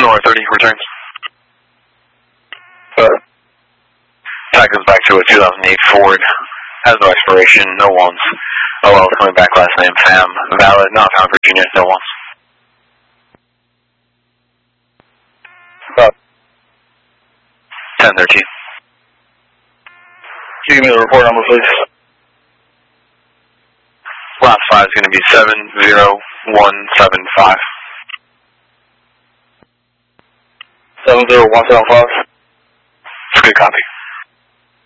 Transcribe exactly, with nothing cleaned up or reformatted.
Nora thirty, returns. Uh, That goes back to a two thousand eight Ford. Has no expiration, no wants. O L is coming back, last name Pham. Valid, not found, Virginia, no wants. uh, ten thirteen. Can you give me the report number, please? Last five is going to be seven zero one seven five. seven zero one seven five. It's a good copy.